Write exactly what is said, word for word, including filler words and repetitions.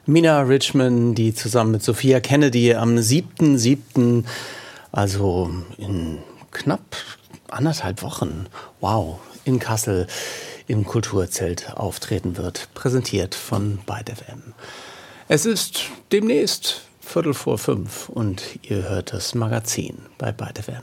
Mina Richman, die zusammen mit Sophia Kennedy am siebten siebten, also in knapp anderthalb Wochen, wow, in Kassel im Kulturzelt auftreten wird, präsentiert von Byte F M. Es ist demnächst Viertel vor fünf und ihr hört das Magazin bei Byte F M.